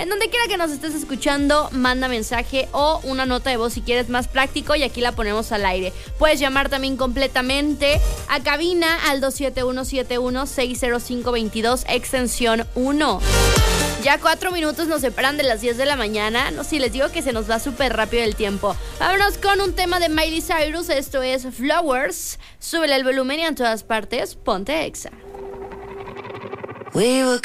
En donde quiera que nos estés escuchando, manda mensaje o una nota de voz si quieres, más práctico, y aquí la ponemos al aire. Puedes llamar también completamente a cabina al 271-605-22, extensión 1. Ya 4 minutos nos separan de las 10 de la mañana. No, si les digo que se nos va súper rápido el tiempo. Vámonos con un tema de Miley Cyrus. Esto es Flowers. Súbele el volumen y en todas partes, ponte Exa.